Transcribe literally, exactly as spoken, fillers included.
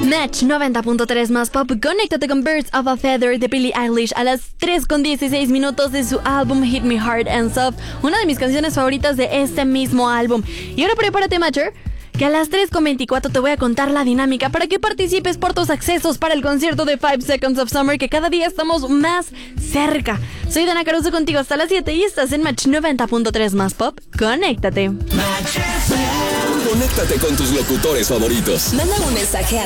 Match noventa punto tres más pop. Conéctate con Birds of a Feather de Billie Eilish a las tres con dieciséis minutos de su álbum Hit Me Hard and Soft, una de mis canciones favoritas de este mismo álbum. Y ahora prepárate, Matcher, que a las tres con veinticuatro te voy a contar la dinámica para que participes por tus accesos para el concierto de Five Seconds of Summer, que cada día estamos más cerca. Soy Dana Caruso contigo hasta las siete y estás en Match noventa punto tres más pop. Conéctate. Conéctate con tus locutores favoritos. Manda un mensaje a